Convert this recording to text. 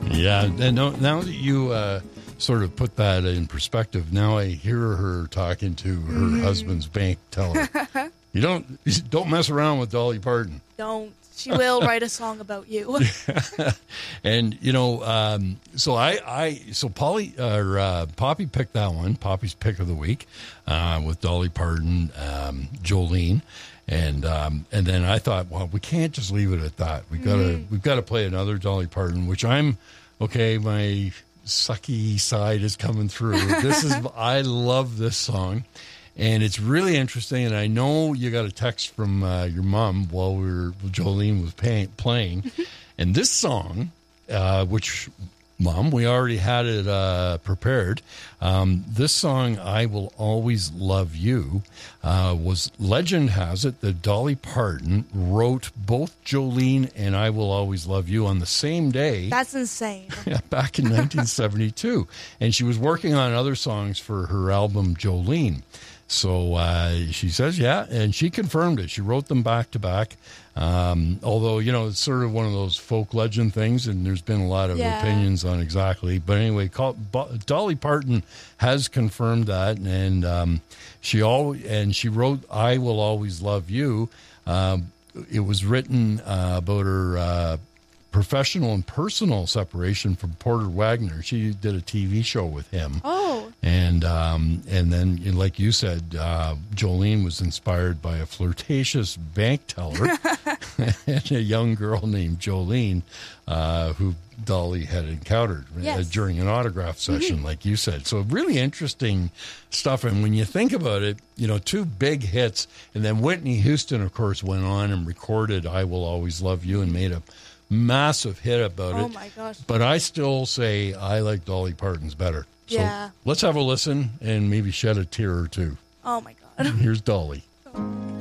Yeah, and now that you sort of put that in perspective, now I hear her talking to her husband's bank teller. You don't mess around with Dolly Parton. Don't. She will write a song about you. And so Poppy picked that one, Poppy's pick of the week, with Dolly Parton, Jolene, and then I thought, well, we can't just leave it at that. We've got to play another Dolly Parton, which my sucky side is coming through. I love this song. And it's really interesting, and I know you got a text from your mom while Jolene was playing. And this song, which, Mom, we already had it prepared. This song, I Will Always Love You, legend has it that Dolly Parton wrote both Jolene and I Will Always Love You on the same day. That's insane. Yeah, back in 1972. And she was working on other songs for her album Jolene. So she says, yeah, and she confirmed it. She wrote them back to back. Although, it's sort of one of those folk legend things, and there's been a lot of opinions on exactly. But anyway, Dolly Parton has confirmed that, and she wrote "I Will Always Love You." It was written about her professional and personal separation from Porter Wagner. She did a TV show with him. Oh. And then, like you said, Jolene was inspired by a flirtatious bank teller and a young girl named Jolene, who Dolly had encountered during an autograph session, like you said. So really interesting stuff. And when you think about it, two big hits. And then Whitney Houston, of course, went on and recorded I Will Always Love You and made a massive hit about it. Oh, my gosh. But I still say I like Dolly Parton's better. So let's have a listen and maybe shed a tear or two. Oh, my God. Here's Dolly. Oh.